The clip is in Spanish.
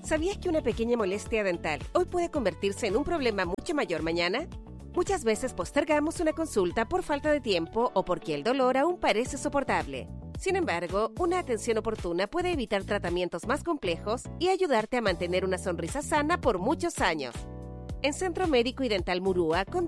¿Sabías que una pequeña molestia dental hoy puede convertirse en un problema mucho mayor mañana? Muchas veces postergamos una consulta por falta de tiempo o porque el dolor aún parece soportable. Sin embargo, una atención oportuna puede evitar tratamientos más complejos y ayudarte a mantener una sonrisa sana por muchos años. En Centro Médico y Dental Murúa